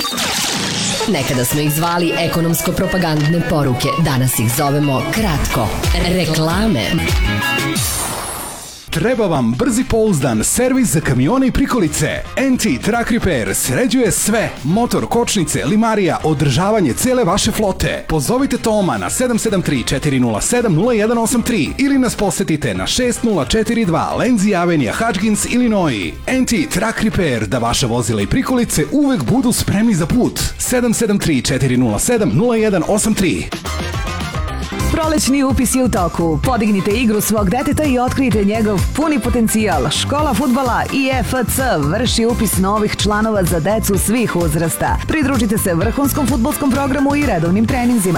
Nekada smo ih zvali ekonomsko-propagandne poruke, danas ih zovemo kratko reklame. Treba vam brzi pouzdan servis za kamione i prikolice. NT Truck Repair sređuje sve. Motor, kočnice, limarija, održavanje cele vaše flote. Pozovite Toma na 773-407-0183 ili nas posetite na 6042 Lenzi Avenija, Hutchins, Illinois. NT Truck Repair, da vaša vozila i prikolice uvek budu spremni za put. 773-407-0183. Prolećni upis je u toku. Podignite igru svog deteta i otkrijte njegov puni potencijal. Škola fudbala IFC vrši upis novih članova za decu svih uzrasta. Pridružite se vrhunskom fudbalskom programu i redovnim treninzima.